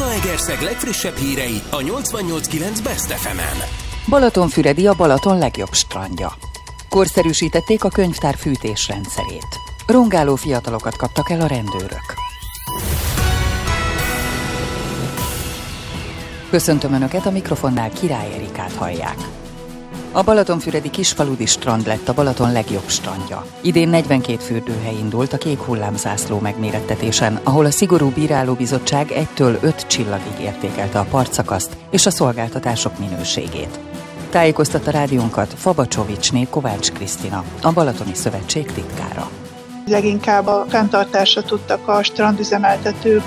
Zalaegerszeg legfrissebb hírei a 88.9 Best FM-en. Balatonfüredi a Balaton legjobb strandja. Korszerűsítették a könyvtár fűtésrendszerét. Rongáló fiatalokat kaptak el a rendőrök. Köszöntöm Önöket, a mikrofonnál Király Erikát hallják. A balatonfüredi kisfaludi strand lett a Balaton legjobb strandja. Idén 42 fürdőhely indult a kék hullámzászló megmérettetésen, ahol a szigorú bírálóbizottság 1-től 5 csillagig értékelte a partszakaszt és a szolgáltatások minőségét. Tájékoztatta rádiónkat Fabacsovicsné Kovács Krisztina, a Balatoni Szövetség titkára. Leginkább a fenntartásra tudtak a strandüzemeltetők